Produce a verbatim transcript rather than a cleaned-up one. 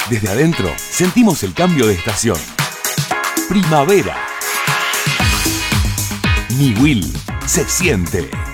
Desde adentro sentimos el cambio de estación. Primavera. Mi Will se siente.